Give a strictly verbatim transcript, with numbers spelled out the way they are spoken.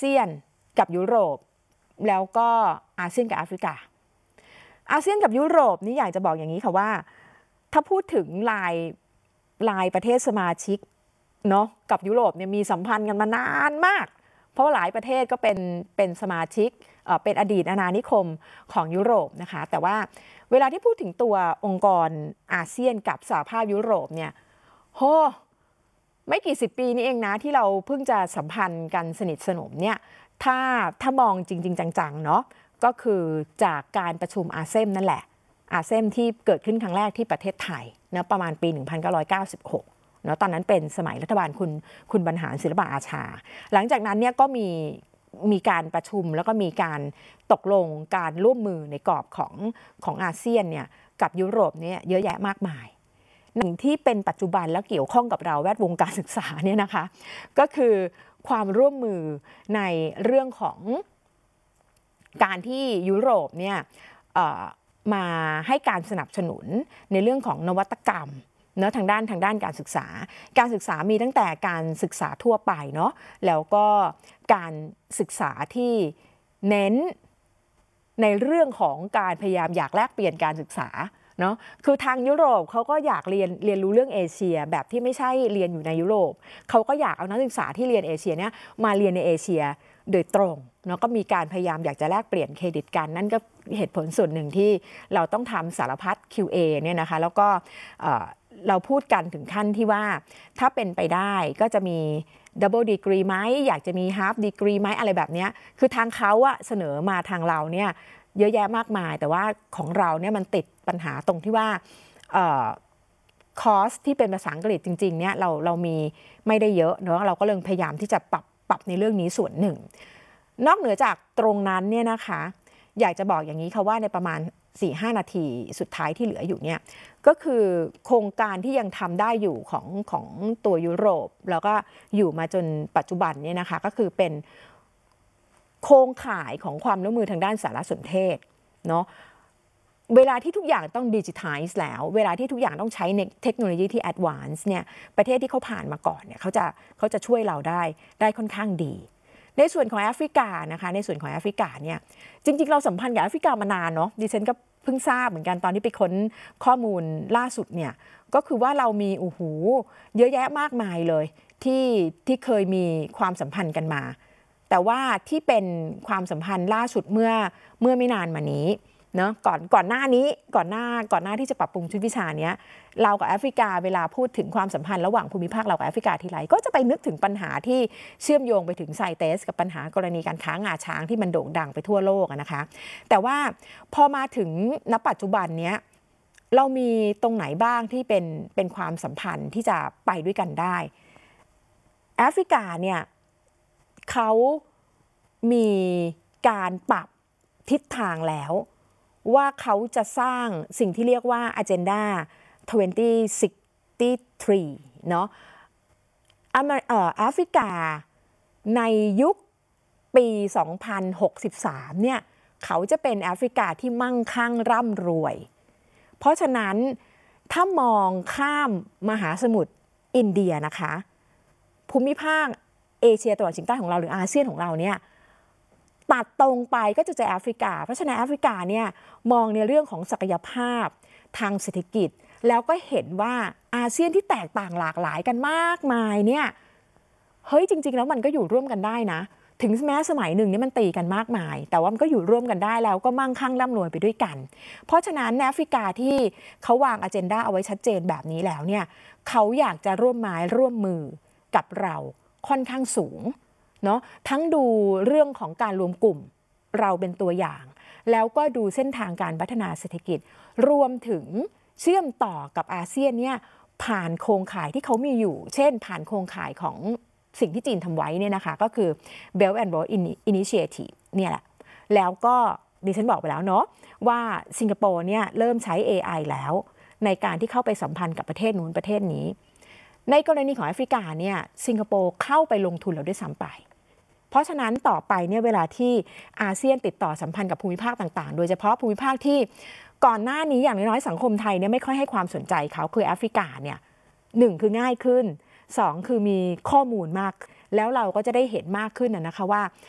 เซียนกับยุโรปแล้วก็อาเซียนกับแอฟริกาอาเซียนกับยุโรปนี่อยากจะบอกอย่างนี้ค่ะว่าถ้าพูดถึงรายรายประเทศสมาชิกเนาะกับยุโรปเนี่ยมีสัมพันธ์กันมานานมากเพราะหลายประเทศก็เป็นเป็นสมาชิกเป็นอดีตอาณานิคมของยุโรปนะคะแต่ว่าเวลาที่พูดถึงตัวองค์กรอาเซียนกับสหภาพยุโรปเนี่ยโหไม่กี่สิบปีนี้เองนะที่เราเพิ่งจะสัมพันธ์กันสนิทสนมเนี่ยถ้าถ้ามองจริงๆจังๆเนาะก็คือจากการประชุมอาเซียนนั่นแหละอาเซียนที่เกิดขึ้นครั้งแรกที่ประเทศไทยนะประมาณปีหนึ่งพันเก้าร้อยเก้าสิบหกเนาะตอนนั้นเป็นสมัยรัฐบาลคุณคุณบรรหารศิลปอาชาหลังจากนั้นเนี่ยก็มีมีการประชุมแล้วก็มีการตกลงการร่วมมือในกรอบของของอาเซียนเนี่ยกับยุโรปเนี่ยเยอะแยะมากมายหนึ่งที่เป็นปัจจุบันแล้วเกี่ยวข้องกับเราแวดวงการศึกษาเนี่ยนะคะก็คือความร่วมมือในเรื่องของการที่ยุโรปเนี่ยมาให้การสนับสนุนในเรื่องของนวัตกรรมเนาะทางด้านทางด้านการศึกษาการศึกษามีตั้งแต่การศึกษาทั่วไปเนาะแล้วก็การศึกษาที่เน้นในเรื่องของการพยายามอยากแลกเปลี่ยนการศึกษาเนาะคือทางยุโรปเขาก็อยากเรียนเรียนรู้เรื่องเอเชียแบบที่ไม่ใช่เรียนอยู่ในยุโรปเขาก็อยากเอานักศึกษาที่เรียนเอเชียเนี่ยมาเรียนในเอเชียโดยตรงเนาะก็มีการพยายามอยากจะแลกเปลี่ยนเครดิตกันนั่นก็เหตุผลส่วนหนึ่งที่เราต้องทำสารพัด คิว เอ เนี่ยนะคะแล้วก็เราพูดกันถึงขั้นที่ว่าถ้าเป็นไปได้ก็จะมี double degree ไหมอยากจะมี half degree ไหมอะไรแบบนี้คือทางเขาอะเสนอมาทางเราเนี่ยเยอะแยะมากมายแต่ว่าของเราเนี่ยมันติดปัญหาตรงที่ว่าคอร์สที่เป็นภาษาอังกฤษจริงๆเนี่ยเราเรามีไม่ได้เยอะเนาะเราก็เลยพยายามที่จะปรับปรับในเรื่องนี้ส่วนหนึ่งนอกเหนือจากตรงนั้นเนี่ยนะคะอยากจะบอกอย่างนี้ค่ะว่าในประมาณ สี่ห้า นาทีสุดท้ายที่เหลืออยู่เนี่ยก็คือโครงการที่ยังทำได้อยู่ของของตัวยุโรปแล้วก็อยู่มาจนปัจจุบันเนี่ยนะคะก็คือเป็นโครงข่ายของความร่วมมือทางด้านสารสนเทศเนาะเวลาที่ทุกอย่างต้องดิจิทัลไซส์แล้วเวลาที่ทุกอย่างต้องใช้เทคโนโลยีที่แอดวานซ์เนี่ยประเทศที่เขาผ่านมาก่อนเนี่ยเขาจะเขาจะช่วยเราได้ได้ค่อนข้างดีในส่วนของแอฟริกานะคะในส่วนของแอฟริกาเนี่ยจริงๆเราสัมพันธ์กับแอฟริกามานานเนาะดิฉันก็เพิ่งทราบเหมือนกันตอนที่ไปค้นข้อมูลล่าสุดเนี่ยก็คือว่าเรามีโอ้โหเยอะแยะมากมายเลยที่ที่เคยมีความสัมพันธ์กันมาแต่ว่าที่เป็นความสัมพันธ์ล่าสุดเมื่อเมื่อไม่นานมานี้เนาะก่อนก่อนหน้านี้ก่อนหน้าก่อนหน้าที่จะปรับปรุงชุดวิชาเนี้ยเรากับแอฟริกาเวลาพูดถึงความสัมพันธ์ระหว่างภูมิภาคเรากับแอฟริกาทีไรก็จะไปนึกถึงปัญหาที่เชื่อมโยงไปถึงไซเตสกับปัญหากรณีการค้างาช้างที่มันโด่งดังไปทั่วโลกนะคะแต่ว่าพอมาถึงณปัจจุบันเนี้ยเรามีตรงไหนบ้างที่เป็นเป็นความสัมพันธ์ที่จะไปด้วยกันได้แอฟริกาเนี่ยเขามีการปรับทิศทางแล้วว่าเขาจะสร้างสิ่งที่เรียกว่า Agenda สองพันหกสิบสามเนาะแอฟริกาในยุคปีสองพันหกสิบสามเนี่ยเขาจะเป็นแอฟริกาที่มั่งคั่งร่ำรวยเพราะฉะนั้นถ้ามองข้ามมหาสมุทรอินเดียนะคะภูมิภาคเอเชียตะวันออกเฉียงใต้ของเราหรืออาเซียนของเราเนี่ยตัดตรงไปก็จะเจอแอฟริกาเพราะฉะนั้นแอฟริกาเนี่ยมองในเรื่องของศักยภาพทางเศรษฐกิจแล้วก็เห็นว่าอาเซียนที่แตกต่างหลากหลายกันมากมายเนี่ยเฮ้ยจริงๆแล้วมันก็อยู่ร่วมกันได้นะถึงแม้สมัยหนึ่งนี่มันตีกันมากมายแต่ว่ามันก็อยู่ร่วมกันได้แล้วก็มั่งคั่งร่ำรวยไปด้วยกันเพราะฉะนั้นแอฟริกาที่เขาวางอเจนดาเอาไว้ชัดเจนแบบนี้แล้วเนี่ยเขาอยากจะร่วมไม้ร่วมมือกับเราค่อนข้างสูงเนาะทั้งดูเรื่องของการรวมกลุ่มเราเป็นตัวอย่างแล้วก็ดูเส้นทางการพัฒนาเศรษฐกิจรวมถึงเชื่อมต่อกับอาเซียนเนี่ยผ่านโครงข่ายที่เขามีอยู่เช่นผ่านโครงข่ายของสิ่งที่จีนทำไว้เนี่ยนะคะก็คือ Belt and Road Initiative เนี่ยแหละแล้วก็ดิฉันบอกไปแล้วเนาะว่าสิงคโปร์เนี่ยเริ่มใช้ เอ ไอ แล้วในการที่เข้าไปสัมพันธ์กับประเทศนู้นประเทศนี้ในกรณีของแอฟริกาเนี่ยสิงคโปร์เข้าไปลงทุนแล้วด้วยซ้ำไปเพราะฉะนั้นต่อไปเนี่ยเวลาที่อาเซียนติดต่อสัมพันธ์กับภูมิภาคต่างๆโดยเฉพาะภูมิภาคที่ก่อนหน้านี้อย่างน้อยๆสังคมไทยเนี่ยไม่ค่อยให้ความสนใจเขาคือแอฟริกาเนี่ยหนึ่งคือง่ายขึ้นสองคือมีข้อมูลมากแล้วเราก็จะได้เห็นมากขึ้นนะคะว่า